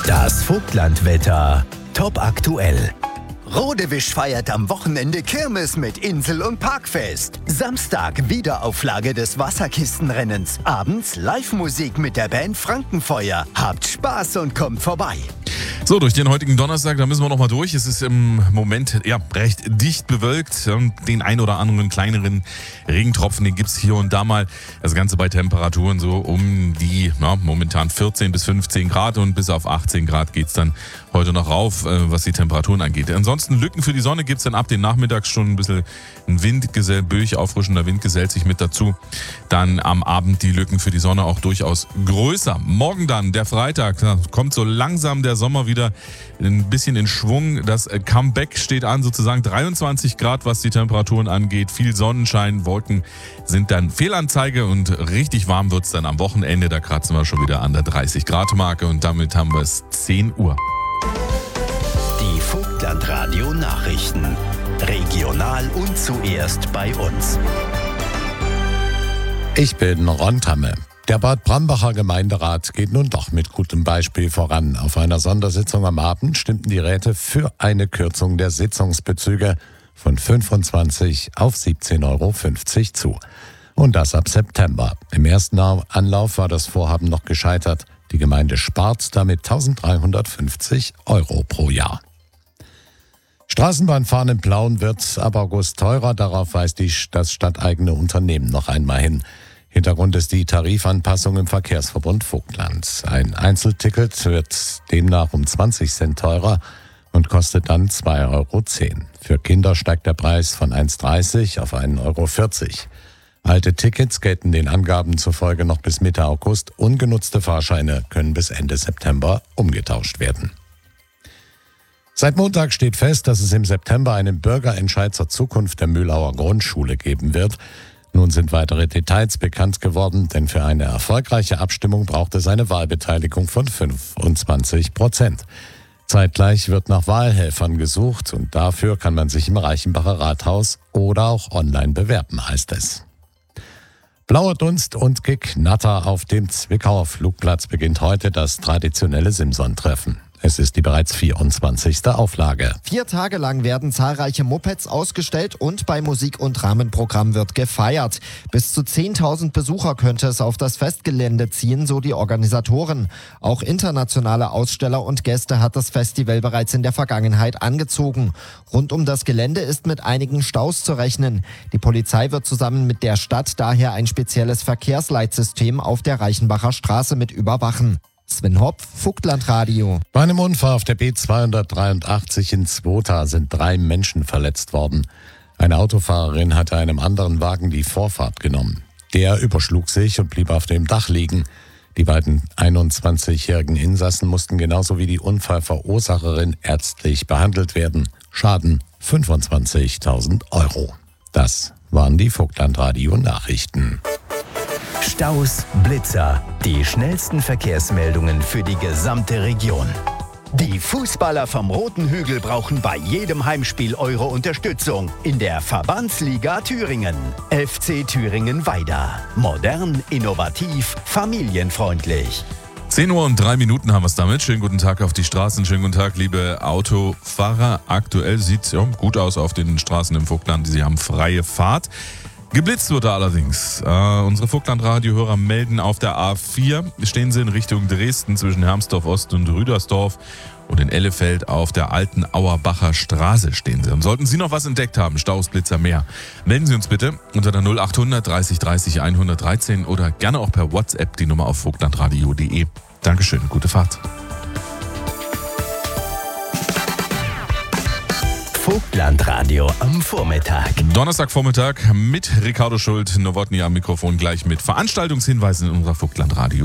Das Vogtlandwetter. Top aktuell. Rodewisch feiert am Wochenende Kirmes mit Insel- und Parkfest. Samstag Wiederauflage des Wasserkistenrennens. Abends Live-Musik mit der Band Frankenfeuer. Habt Spaß und kommt vorbei. So, durch den heutigen Donnerstag, da müssen wir nochmal durch. Es ist im Moment recht dicht bewölkt. Den ein oder anderen kleineren Regentropfen, den gibt es hier und da mal. Das Ganze bei Temperaturen so um die momentan 14 bis 15 Grad und bis auf 18 Grad geht es dann heute noch rauf, was die Temperaturen angeht. Ansonsten Lücken für die Sonne gibt es dann ab den Nachmittagsstunden ein bisschen ein Windgesell, auffrischender Wind gesellt sich mit dazu. Dann am Abend die Lücken für die Sonne auch durchaus größer. Morgen dann, der Freitag, da kommt so langsam der Sommer wieder ein bisschen in Schwung. Das Comeback steht an, sozusagen 23 Grad, was die Temperaturen angeht. Viel Sonnenschein, Wolken sind dann Fehlanzeige und richtig warm wird es dann am Wochenende. Da kratzen wir schon wieder an der 30-Grad-Marke und damit haben wir es 10 Uhr. Die Vogtlandradio-Nachrichten. Regional und zuerst bei uns. Ich bin Ron Tamme. Der Bad Brambacher Gemeinderat geht nun doch mit gutem Beispiel voran. Auf einer Sondersitzung am Abend stimmten die Räte für eine Kürzung der Sitzungsbezüge von 25 auf 17,50 € zu. Und das ab September. Im ersten Anlauf war das Vorhaben noch gescheitert. Die Gemeinde spart damit 1.350 € pro Jahr. Straßenbahnfahren in Plauen wird ab August teurer. Darauf weist das stadteigene Unternehmen noch einmal hin. Hintergrund ist die Tarifanpassung im Verkehrsverbund Vogtland. Ein Einzelticket wird demnach um 20 Cent teurer und kostet dann 2,10 €. Für Kinder steigt der Preis von 1,30 auf 1,40 €. Alte Tickets gelten den Angaben zufolge noch bis Mitte August. Ungenutzte Fahrscheine können bis Ende September umgetauscht werden. Seit Montag steht fest, dass es im September einen Bürgerentscheid zur Zukunft der Mühlauer Grundschule geben wird. Nun sind weitere Details bekannt geworden, denn für eine erfolgreiche Abstimmung braucht es eine Wahlbeteiligung von 25%. Zeitgleich wird nach Wahlhelfern gesucht und dafür kann man sich im Reichenbacher Rathaus oder auch online bewerben, heißt es. Blauer Dunst und Geknatter auf dem Zwickauer Flugplatz beginnt heute das traditionelle Simson-Treffen. Es ist die bereits 24. Auflage. 4 Tage lang werden zahlreiche Mopeds ausgestellt und bei Musik- und Rahmenprogramm wird gefeiert. Bis zu 10.000 Besucher könnte es auf das Festgelände ziehen, so die Organisatoren. Auch internationale Aussteller und Gäste hat das Festival bereits in der Vergangenheit angezogen. Rund um das Gelände ist mit einigen Staus zu rechnen. Die Polizei wird zusammen mit der Stadt daher ein spezielles Verkehrsleitsystem auf der Reichenbacher Straße mit überwachen. Sven Hopf, Vogtlandradio. Bei einem Unfall auf der B283 in Zwota sind 3 Menschen verletzt worden. Eine Autofahrerin hatte einem anderen Wagen die Vorfahrt genommen. Der überschlug sich und blieb auf dem Dach liegen. Die beiden 21-jährigen Insassen mussten genauso wie die Unfallverursacherin ärztlich behandelt werden. Schaden 25.000 €. Das waren die Vogtlandradio-Nachrichten. Staus, Blitzer, die schnellsten Verkehrsmeldungen für die gesamte Region. Die Fußballer vom Roten Hügel brauchen bei jedem Heimspiel eure Unterstützung in der Verbandsliga Thüringen. FC Thüringen-Weida. Modern, innovativ, familienfreundlich. 10 Uhr und 3 Minuten haben wir es damit. Schönen guten Tag auf die Straßen. Schönen guten Tag, liebe Autofahrer. Aktuell sieht es gut aus auf den Straßen im Vogtland. Sie haben freie Fahrt. Geblitzt wurde allerdings. Unsere Vogtland-Radio-Hörer melden, auf der A4 stehen sie in Richtung Dresden zwischen Hermsdorf Ost und Rüdersdorf und in Ellefeld auf der alten Auerbacher Straße stehen sie. Und sollten Sie noch was entdeckt haben, Staus, Blitzer, mehr, melden Sie uns bitte unter der 0800 30 30 113 oder gerne auch per WhatsApp die Nummer auf vogtlandradio.de. Dankeschön, gute Fahrt. Vogtlandradio am Vormittag. Donnerstagvormittag mit Ricardo Schult, Nowotny am Mikrofon, gleich mit Veranstaltungshinweisen in unserer Vogtlandradio.